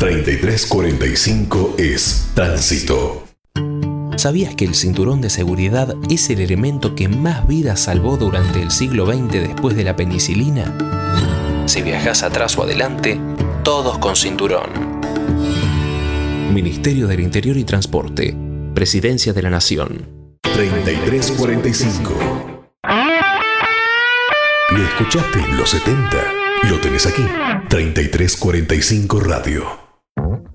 3345 es tránsito. ¿Sabías que el cinturón de seguridad es el elemento que más vidas salvó durante el siglo XX después de la penicilina? Si viajás atrás o adelante, todos con cinturón. Ministerio del Interior y Transporte, Presidencia de la Nación. 3345. ¿Lo escuchaste en los 70? Lo tenés aquí. 3345 Radio.